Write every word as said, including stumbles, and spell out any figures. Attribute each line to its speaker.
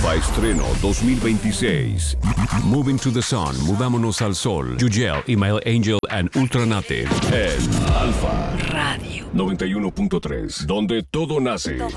Speaker 1: Alfa Estreno dos mil veintiséis. Moving to the Sun, Mudámonos al Sol. Yugel, Email Angel and Ultranate. En Alfa
Speaker 2: Radio
Speaker 1: noventa y uno punto tres, donde todo nace.